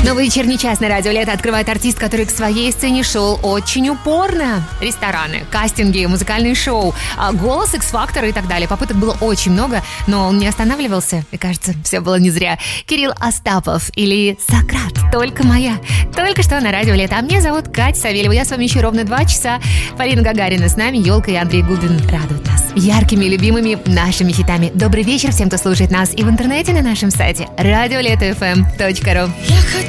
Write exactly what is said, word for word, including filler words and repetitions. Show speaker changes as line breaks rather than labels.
Новый вечерний час на радио «Лето» открывает артист, который к своей сцене шел очень упорно. Рестораны, кастинги, музыкальные шоу, голос, X-Factor и так далее. Попыток было очень много, но он не останавливался. И кажется, все было не зря. Кирилл Остапов или Сократ, только моя. Только что на радио «Лето». А меня зовут Катя Савельева. Я с вами еще ровно два часа. Полина Гагарина с нами, Ёлка и Андрей Губин радуют нас яркими, любимыми нашими хитами. Добрый вечер всем, кто слушает нас и в интернете на нашем сайте радио лето эф эм точка ру.